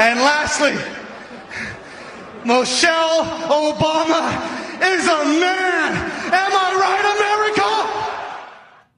And lastly, Michelle Obama is a man. Am I right, America?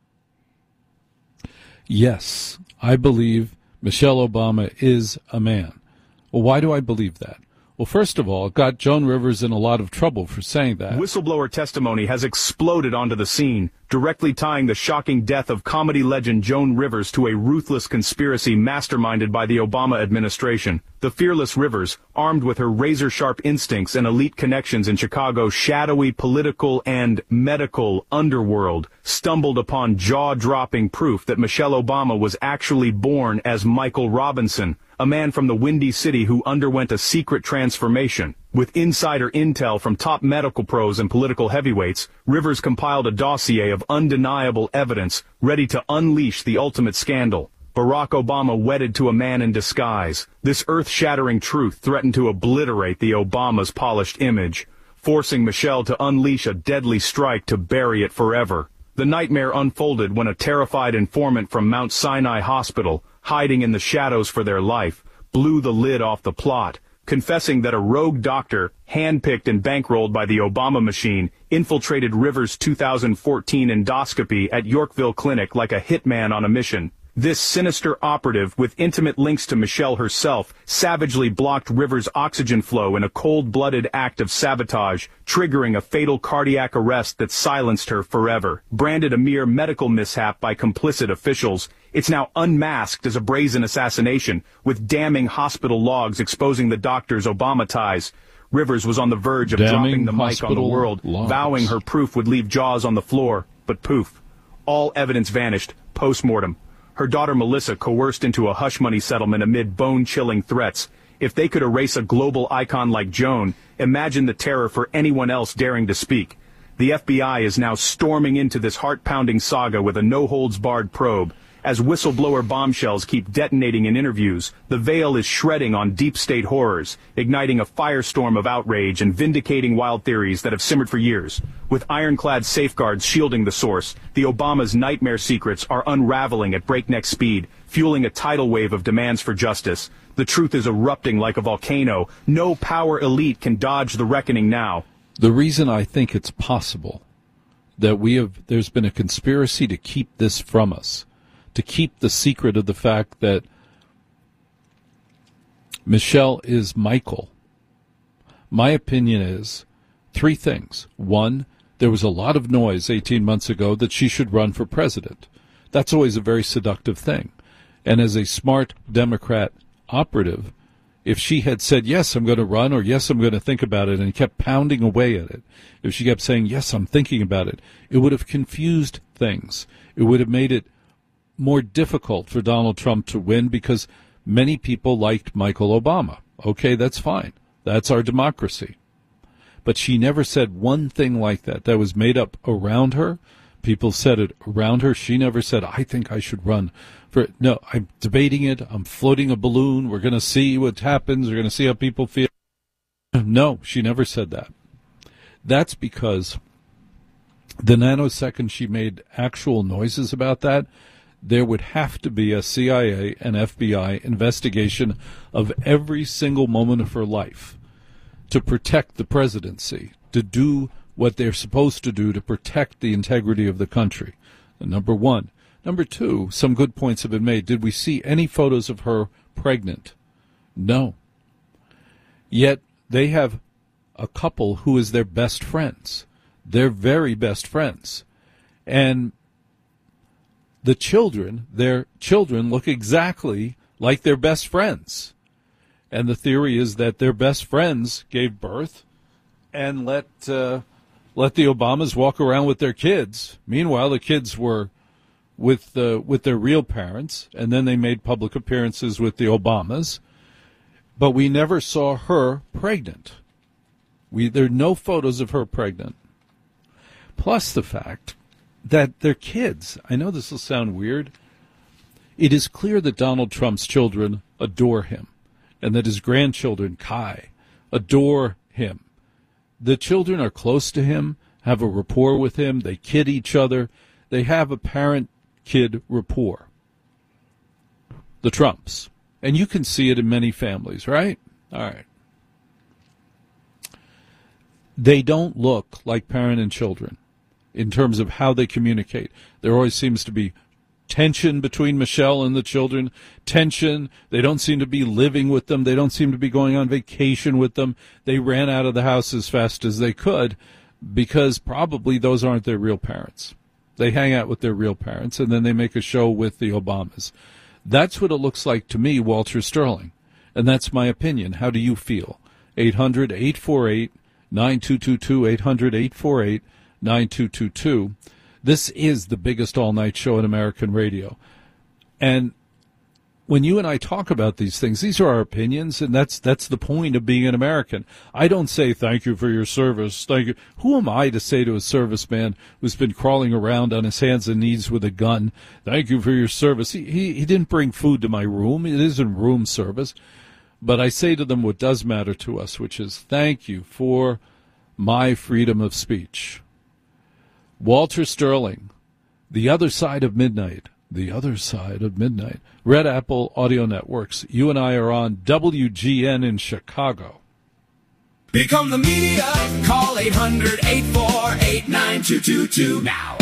Yes, I believe Michelle Obama is a man. Well, why do I believe that? Well, first of all, it got Joan Rivers in a lot of trouble for saying that. Whistleblower testimony has exploded onto the scene, directly tying the shocking death of comedy legend Joan Rivers to a ruthless conspiracy masterminded by the Obama administration. The fearless Rivers, armed with her razor-sharp instincts and elite connections in Chicago's shadowy political and medical underworld, stumbled upon jaw-dropping proof that Michelle Obama was actually born as Michael Robinson, a man from the Windy City who underwent a secret transformation. With insider intel from top medical pros and political heavyweights, Rivers compiled a dossier of undeniable evidence, ready to unleash the ultimate scandal. Barack Obama wedded to a man in disguise. This earth-shattering truth threatened to obliterate the Obama's polished image, forcing Michelle to unleash a deadly strike to bury it forever. The nightmare unfolded when a terrified informant from Mount Sinai Hospital, hiding in the shadows for their life, blew the lid off the plot, confessing that a rogue doctor, handpicked and bankrolled by the Obama machine, infiltrated Rivers' 2014 endoscopy at Yorkville Clinic like a hitman on a mission. This sinister operative, with intimate links to Michelle herself, savagely blocked Rivers' oxygen flow in a cold-blooded act of sabotage, triggering a fatal cardiac arrest that silenced her forever. Branded a mere medical mishap by complicit officials, it's now unmasked as a brazen assassination, with damning hospital logs exposing the doctor's Obama ties. Rivers was on the verge of dropping the mic on the world, vowing her proof would leave jaws on the floor, but poof. All evidence vanished, post-mortem. Her daughter Melissa coerced into a hush-money settlement amid bone-chilling threats. If they could erase a global icon like Joan, imagine the terror for anyone else daring to speak. The FBI is now storming into this heart-pounding saga with a no-holds-barred probe. As whistleblower bombshells keep detonating in interviews, the veil is shredding on deep state horrors, igniting a firestorm of outrage and vindicating wild theories that have simmered for years. With ironclad safeguards shielding the source, the Obama's nightmare secrets are unraveling at breakneck speed, fueling a tidal wave of demands for justice. The truth is erupting like a volcano. No power elite can dodge the reckoning now. The reason I think it's possible that there's been a conspiracy to keep this from us, to keep the secret of the fact that Michelle is Michael. My opinion is three things. One, there was a lot of noise 18 months ago that she should run for president. That's always a very seductive thing. And as a smart Democrat operative, if she had said, yes, I'm going to run, or yes, I'm going to think about it, and kept pounding away at it, if she kept saying, yes, I'm thinking about it, it would have confused things. It would have made it more difficult for Donald Trump to win because many people liked Michael Obama. Okay, that's fine. That's our democracy. But she never said one thing like that. That was made up around her. People said it around her. She never said, I think I should run for it. No, I'm debating it. I'm floating a balloon. We're going to see what happens. We're going to see how people feel. No, she never said that. That's because the nanosecond she made actual noises about that, there would have to be a CIA and FBI investigation of every single moment of her life to protect the presidency, to do what they're supposed to do to protect the integrity of the country. Number one. Number two, some good points have been made. Did we see any photos of her pregnant? No. Yet they have a couple who is their best friends. Their very best friends. And their children look exactly like their best friends. And the theory is that their best friends gave birth and let the Obamas walk around with their kids. Meanwhile, the kids were with their real parents, and then they made public appearances with the Obamas. But we never saw her pregnant. There are no photos of her pregnant. Plus the fact that they're kids. I know this will sound weird. It is clear that Donald Trump's children adore him, and that his grandchildren, Kai, adore him. The children are close to him, have a rapport with him, they kid each other, they have a parent-kid rapport. The Trumps. And you can see it in many families, right? All right. They don't look like parent and children in terms of how they communicate. There always seems to be tension between Michelle and the children. Tension. They don't seem to be living with them. They don't seem to be going on vacation with them. They ran out of the house as fast as they could because probably those aren't their real parents. They hang out with their real parents, and then they make a show with the Obamas. That's what it looks like to me, Walter Sterling. And that's my opinion. How do you feel? 800-848-9222, 800-848-9222. This is the biggest all-night show in American radio. And when you and I talk about these things, these are our opinions, and that's the point of being an American. I don't say thank you for your service. Thank you. Who am I to say to a serviceman who's been crawling around on his hands and knees with a gun, thank you for your service? He didn't bring food to my room. It isn't room service. But I say to them what does matter to us, which is thank you for my freedom of speech. Walter Sterling, The Other Side of Midnight. The Other Side of Midnight. Red Apple Audio Networks. You and I are on WGN in Chicago. Become the media. Call 800-848-9222 now.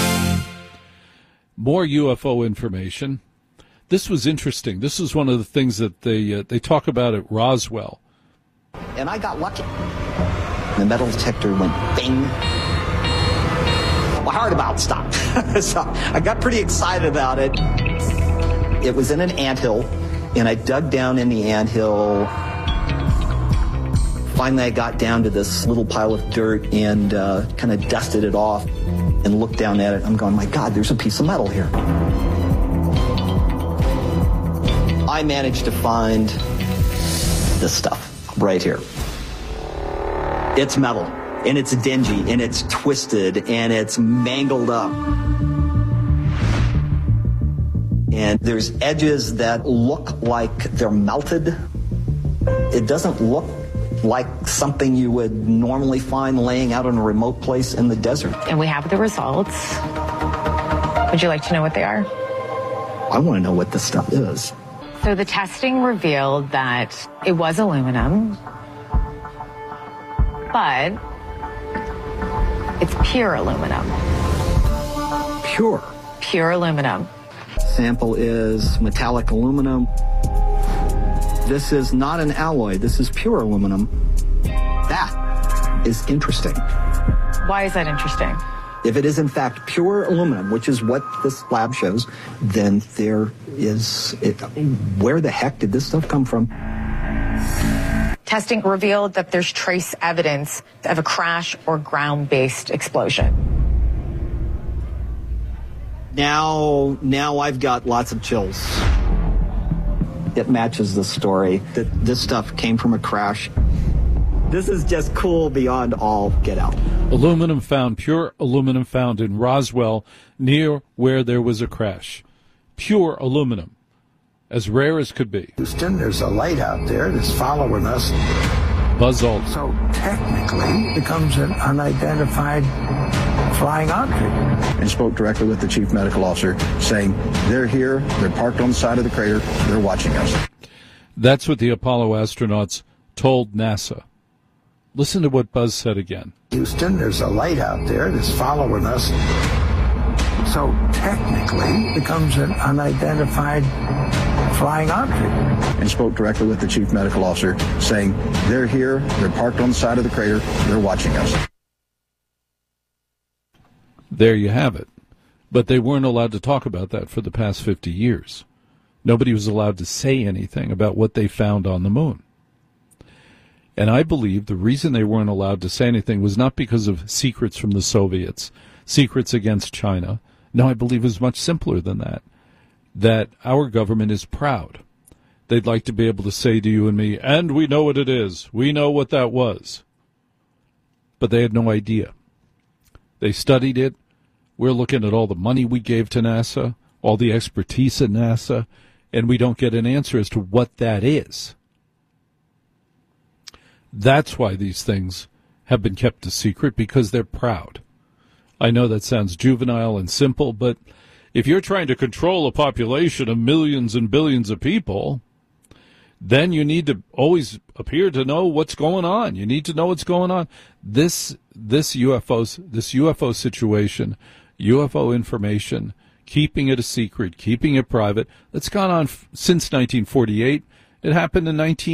More UFO information. This was interesting. This is one of the things that they talk about at Roswell. And I got lucky. The metal detector went bing. My heart about stopped. So I got pretty excited about it. It was in an anthill, and I dug down in the anthill. Finally, I got down to this little pile of dirt and kind of dusted it off and looked down at it. I'm going, my God, there's a piece of metal here. I managed to find this stuff right here. It's metal, and it's dingy, and it's twisted, and it's mangled up. And there's edges that look like they're melted. It doesn't look like something you would normally find laying out in a remote place in the desert. And we have the results. Would you like to know what they are? I want to know what this stuff is. So the testing revealed that it was aluminum, but it's pure aluminum. Pure? Pure aluminum. Sample is metallic aluminum. This is not an alloy. This is pure aluminum. That is interesting. Why is that interesting? If it is in fact pure aluminum, which is what this lab shows, then there is where the heck did this stuff come from? Testing revealed that there's trace evidence of a crash or ground-based explosion. Now I've got lots of chills. It matches the story that this stuff came from a crash. This is just cool beyond all get out. Aluminum found, pure aluminum found in Roswell near where there was a crash. Pure aluminum, as rare as could be. Houston, there's a light out there that's following us. Buzz Aldrin. So technically, it becomes an unidentified flying object. And spoke directly with the chief medical officer, saying, they're here, they're parked on the side of the crater, they're watching us. That's what the Apollo astronauts told NASA. Listen to what Buzz said again. Houston, there's a light out there that's following us. So technically, it becomes an unidentified flying object. And spoke directly with the chief medical officer, saying, they're here, they're parked on the side of the crater, they're watching us. There you have it. But they weren't allowed to talk about that for the past 50 years. Nobody was allowed to say anything about what they found on the moon. And I believe the reason they weren't allowed to say anything was not because of secrets from the Soviets, secrets against China. No, I believe it was much simpler than that. That our government is proud. They'd like to be able to say to you and me, and we know what it is. We know what that was. But they had no idea. They studied it. We're looking at all the money we gave to NASA, all the expertise at NASA, and we don't get an answer as to what that is. That's why these things have been kept a secret, because they're proud. I know that sounds juvenile and simple, but if you're trying to control a population of millions and billions of people, then you need to always appear to know what's going on. You need to know what's going on. This UFO situation, UFO information, keeping it a secret, keeping it private, that's gone on since 1948. It happened in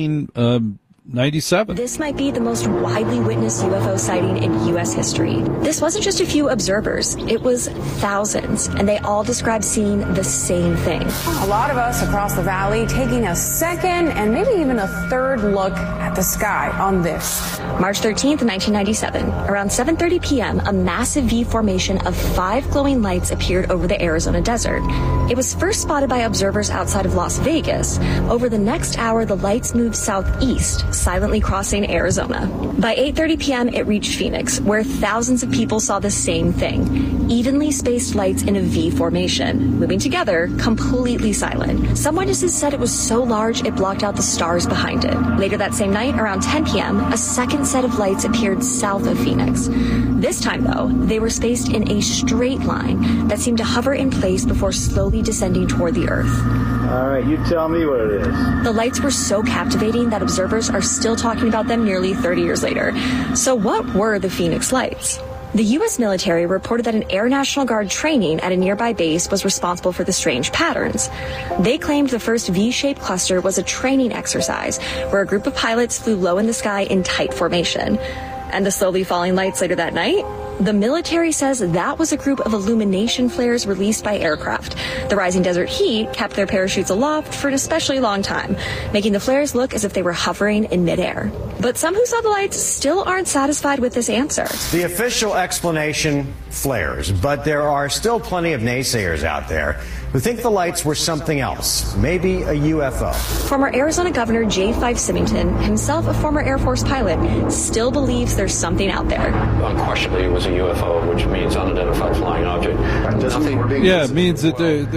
1997. This might be the most widely witnessed UFO sighting in U.S. history. This wasn't just a few observers. It was thousands, and they all described seeing the same thing. A lot of us across the valley taking a second and maybe even a third look at the sky on this. March 13th, 1997. Around 7:30 p.m., a massive V formation of 5 glowing lights appeared over the Arizona desert. It was first spotted by observers outside of Las Vegas. Over the next hour, the lights moved southeast, silently crossing Arizona. By 8:30 p.m., it reached Phoenix, where thousands of people saw the same thing. Evenly spaced lights in a V formation, moving together, completely silent. Some witnesses said it was so large it blocked out the stars behind it. Later that same night, around 10 p.m., a second set of lights appeared south of Phoenix. This time, though, they were spaced in a straight line that seemed to hover in place before slowly descending toward the Earth. All right, you tell me what it is. The lights were so captivating that observers are still talking about them nearly 30 years later. So what were the Phoenix Lights? The U.S. military reported that an Air National Guard training at a nearby base was responsible for the strange patterns. They claimed the first V-shaped cluster was a training exercise where a group of pilots flew low in the sky in tight formation. And the slowly falling lights later that night? The military says that was a group of illumination flares released by aircraft. The rising desert heat kept their parachutes aloft for an especially long time, making the flares look as if they were hovering in midair. But some who saw the lights still aren't satisfied with this answer. The official explanation, flares, but there are still plenty of naysayers out there who think the lights were something else, maybe a UFO. Former Arizona Governor J. Fife Symington, himself a former Air Force pilot, still believes there's something out there. Unquestionably, it was a UFO, which means unidentified flying object. Yeah, it means that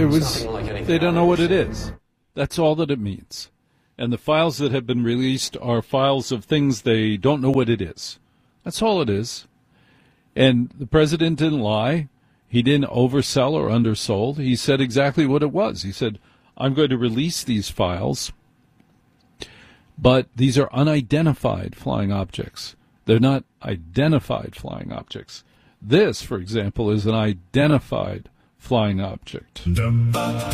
they don't know what it is. That's all that it means. And the files that have been released are files of things they don't know what it is. That's all it is. And the president didn't lie. He didn't oversell or undersold. He said exactly what it was. He said, I'm going to release these files, but these are unidentified flying objects. They're not identified flying objects. This, for example, is an identified flying object.